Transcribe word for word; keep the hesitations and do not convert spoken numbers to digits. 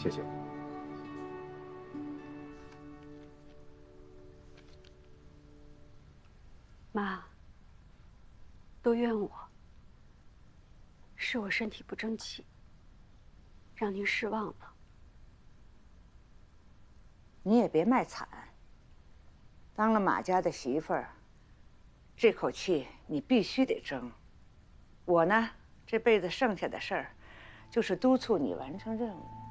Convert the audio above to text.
谢谢。 妈，都怨我，是我身体不争气，让您失望了。 你也别卖惨。当了马家的媳妇儿，这口气你必须得争。我呢，这辈子剩下的事儿，就是督促你完成任务。